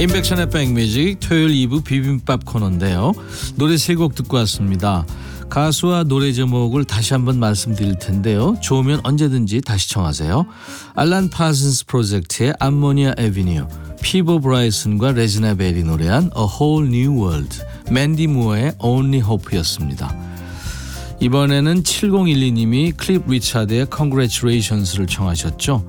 임백천의 백뮤직 토요일 2부 비빔밥 코너인데요. 노래 3곡 듣고 왔습니다. 가수와 노래 제목을 다시 한번 말씀드릴 텐데요. 좋으면 언제든지 다시 청하세요. 알란 파슨스 프로젝트의 암모니아 애비뉴, 피보 브라이슨과 레지나 벨이 노래한 A Whole New World, 맨디 무어의 Only Hope였습니다. 이번에는 7012님이 클립 리차드의 Congratulations를 청하셨죠.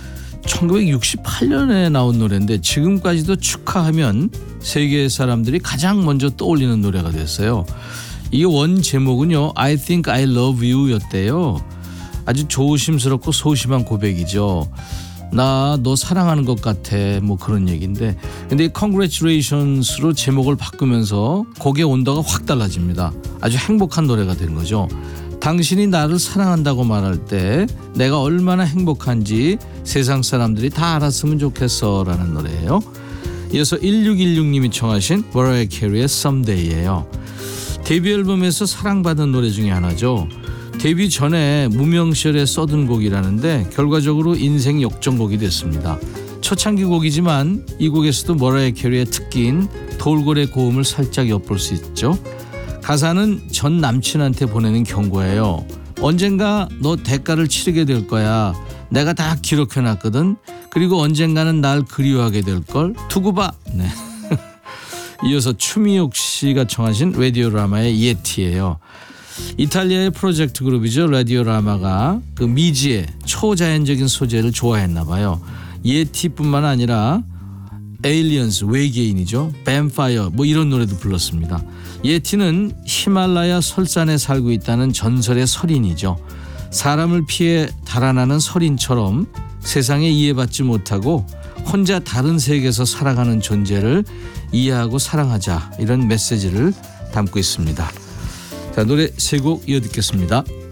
1968년에 나온 노래인데 지금까지도 축하하면 세계 사람들이 가장 먼저 떠올리는 노래가 됐어요. 이 원 제목은요, I think I love you 였대요. 아주 조심스럽고 소심한 고백이죠. 나 너 사랑하는 것 같아, 뭐 그런 얘기인데, 근데 Congratulations로 제목을 바꾸면서 곡의 온도가 확 달라집니다. 아주 행복한 노래가 된 거죠. 당신이 나를 사랑한다고 말할 때 내가 얼마나 행복한지 세상 사람들이 다 알았으면 좋겠어 라는 노래예요. 이어서 1616님이 청하신 머라이어 캐리의 Someday예요. 데뷔 앨범에서 사랑받은 노래 중에 하나죠. 데뷔 전에 무명 시절에 써둔 곡이라는데 결과적으로 인생 역전곡이 됐습니다. 초창기 곡이지만 이 곡에서도 머라이어 캐리의 특기인 돌고래 고음을 살짝 엿볼 수 있죠. 가사는 전 남친한테 보내는 경고예요. 언젠가 너 대가를 치르게 될 거야. 내가 다 기록해놨거든. 그리고 언젠가는 날 그리워하게 될걸. 두고 봐. 네. 이어서 추미옥 씨가 청하신 라디오라마의 예티예요. 이탈리아의 프로젝트 그룹이죠. 라디오라마가 그 미지의 초자연적인 소재를 좋아했나 봐요. 예티뿐만 아니라 에일리언스, 외계인이죠. 뱀파이어, 뭐 이런 노래도 불렀습니다. 예티는 히말라야 설산에 살고 있다는 전설의 설인이죠. 사람을 피해 달아나는 설인처럼 세상에 이해받지 못하고 혼자 다른 세계에서 살아가는 존재를 이해하고 사랑하자, 이런 메시지를 담고 있습니다. 자, 노래 3곡 이어 듣겠습니다.